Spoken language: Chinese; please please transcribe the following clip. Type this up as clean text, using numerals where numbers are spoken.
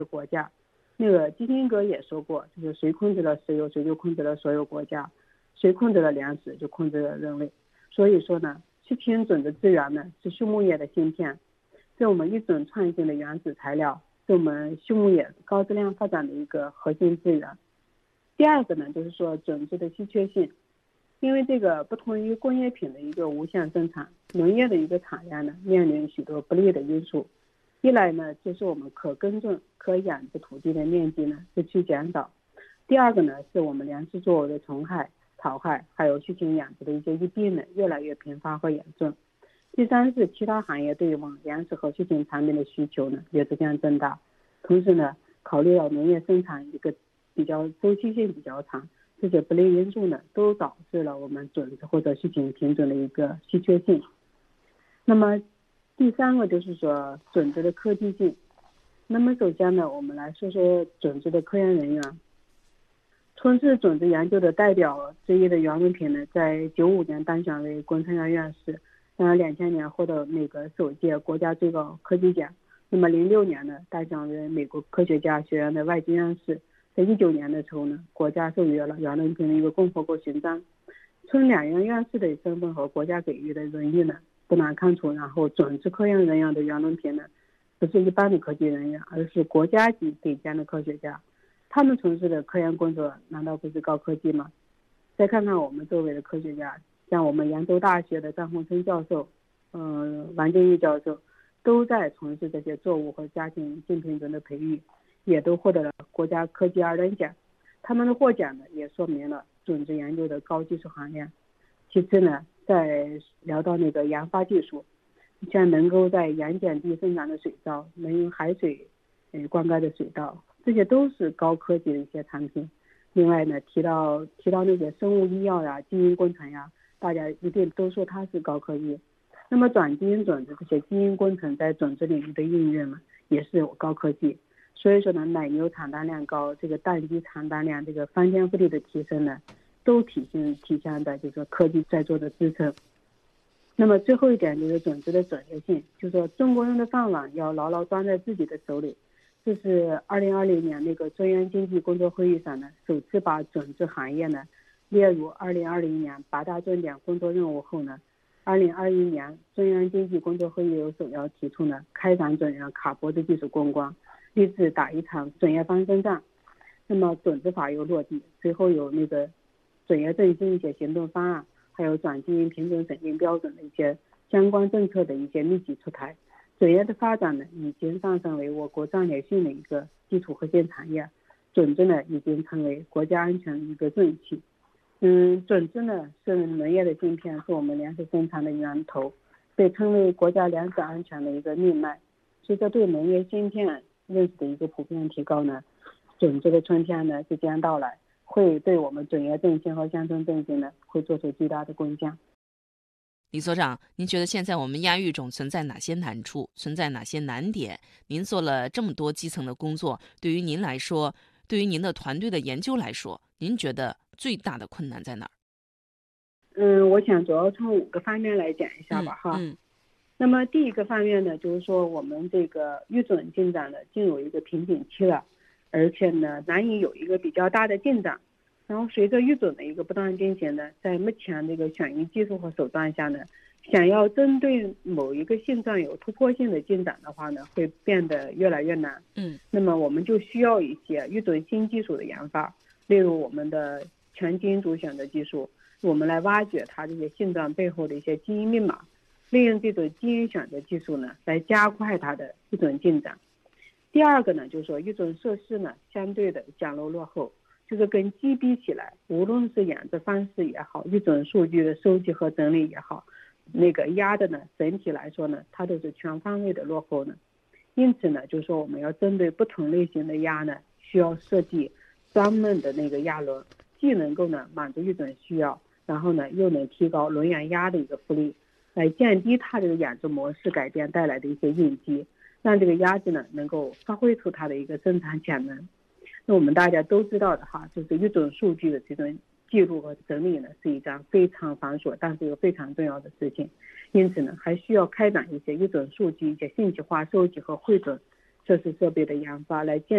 国家。那个基辛格也说过，就是谁控制了石油，谁就控制了所有国家；谁控制了粮食，就控制了人类。所以说呢，七氢种子资源呢是畜牧业的芯片，是我们一种创新的原始材料，是我们畜牧业高质量发展的一个核心资源。第二个呢，就是说种子的稀缺性，因为这个不同于工业品的一个无限生产，农业的一个产量呢面临许多不利的因素。一来呢，就是我们可耕种、可养殖土地的面积呢日趋减少；第二个呢，是我们粮食作物的虫害、草害，还有畜禽养殖的一些疫病呢越来越频繁和严重；第三是其他行业对我们粮食和畜禽产品的需求呢也逐渐增大。同时呢，考虑到农业生产一个比较周期性比较长，这些不利因素呢都导致了我们种子或者畜禽品种的一个稀缺性。那么第三个就是说种子的科技性。那么首先呢，我们来说说种子的科研人员。从事种子研究的代表之一的袁隆平呢，在95年当选为工程院院士，然后2000年获得那个首届国家最高科技奖。那么06年呢，当选为美国科学家学院的外籍院士。在19年的时候呢，国家授予了袁隆平的一个共和国勋章。从两院院士的身份和国家给予的荣誉呢，不难看出，然后种子科研人员的袁隆平呢，不是一般的科技人员，而是国家级顶尖的科学家。他们从事的科研工作难道不是高科技吗？再看看我们周围的科学家，像我们扬州大学的张洪生教授、王建义教授，都在从事这些作物和家禽新品种的培育，也都获得了国家科技二等奖。他们的获奖呢，也说明了种子研究的高技术含量。其次呢，再聊到那个研发技术，像能够在盐碱地生长的水稻，能用海水灌溉的水稻，这些都是高科技的一些产品。另外呢，提到那些生物医药呀、基因工程呀，大家一定都说它是高科技。那么转基因种子这些基因工程在种子领域的应用呢，也是高科技。所以说呢，奶牛产蛋量高，这个蛋鸡产蛋量，这个翻天覆地的提升呢，都体现在这个科技在做的支撑。那么最后一点就是种子的专业性，就是说中国人的饭碗要牢牢抓在自己的手里。这是2020年那个中央经济工作会议上呢，首次把种子行业呢列入2020年8大重点工作任务后呢，2021年中央经济工作会议有首要提出呢，开展种源卡脖子技术攻关，立志打一场种业翻身仗。那么种子法又落地，随后有那个种业振兴一些行动方案，还有转基因品种审定标准的一些相关政策的一些密集出台。种业的发展呢，已经上升为我国战略性的一个基础核心产业。种子呢，已经成为国家安全的一个重器。种子呢是农业的芯片，是我们粮食生产的源头，被称为国家粮食安全的一个命脉。随着对农业芯片认识的一个普遍提高呢，种子的春天呢即将到来，会对我们种业振兴和乡村振兴呢会做出巨大的贡献。 李所长，您觉得现在我们压育种存在哪些难处，存在哪些难点？您做了这么多基层的工作，对于您来说，对于您的团队的研究来说，您觉得最大的困难在哪儿？ 我想主要从5个方面来讲一下吧哈。那么第一个方面呢，就是说我们这个育种进展呢进入一个瓶颈期了，而且呢难以有一个比较大的进展。然后随着育种的一个不断进行呢，在目前这个选育技术和手段下呢，想要针对某一个性状有突破性的进展的话呢，会变得越来越难。那么我们就需要一些育种新技术的研发，例如我们的全基因组选择技术，我们来挖掘它这些性状背后的一些基因密码，利用这种基因选择技术呢，来加快它的育种进展。第二个呢，就是说育种设施呢相对的讲漏落后，就是跟鸡比起来，无论是养殖方式也好，育种数据的收集和整理也好，那个鸭的呢，整体来说呢，它都是全方位的落后呢。因此呢，就是说我们要针对不同类型的鸭呢，需要设计专门的那个鸭轮，既能够呢满足育种需要，然后呢又能提高轮养鸭的一个复利，来降低它这个养殖模式改变带来的一些应激，让这个鸭子呢能够发挥出它的一个生产潜能。那我们大家都知道的哈，就是育种数据的这种记录和整理呢，是一件非常繁琐但是又非常重要的事情。因此呢，还需要开展一些育种数据、一些信息化收集和汇总设施设备的研发，来建